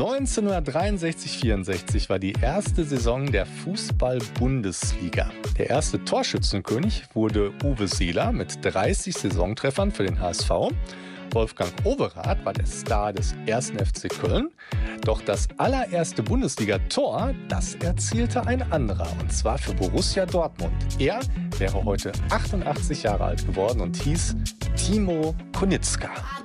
1963/64 war die erste Saison der Fußball-Bundesliga. Der erste Torschützenkönig wurde Uwe Seeler mit 30 Saisontreffern für den HSV. Wolfgang Overath war der Star des 1. FC Köln. Doch das allererste Bundesliga-Tor, das erzielte ein anderer, und zwar für Borussia Dortmund. Er wäre heute 88 Jahre alt geworden und hieß Timo Kunitzka.